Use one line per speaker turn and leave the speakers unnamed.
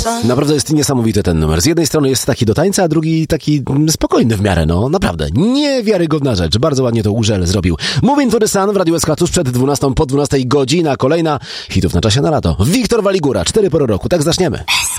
Naprawdę jest niesamowity ten numer. Z jednej strony jest taki do tańca, a drugi taki spokojny w miarę, no naprawdę. Niewiarygodna rzecz. Bardzo ładnie to Urzel zrobił. Moving to the Sun w Radiu SK tuż przed 12 po 12 godzina. Kolejna hitów na czasie na lato. Wiktor Waligura, 4 pory roku. Tak zaczniemy.